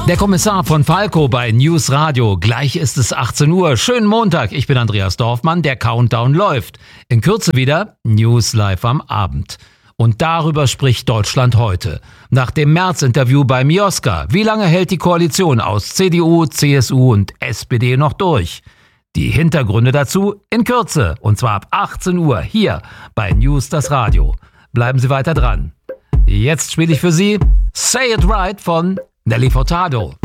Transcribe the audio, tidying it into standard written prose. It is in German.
Der Kommissar von Falco bei News Radio. Gleich ist es 18 Uhr. Schönen Montag. Ich bin Andreas Dorfmann. Der Countdown läuft. In Kürze wieder News live am Abend. Und darüber spricht Deutschland heute. Nach dem März-Interview bei Mioska. Wie lange hält die Koalition aus CDU, CSU und SPD noch durch? Die Hintergründe dazu in Kürze. Und zwar ab 18 Uhr hier bei News das Radio. Bleiben Sie weiter dran. Jetzt spiele ich für Sie Say It Right von Nelly Furtado.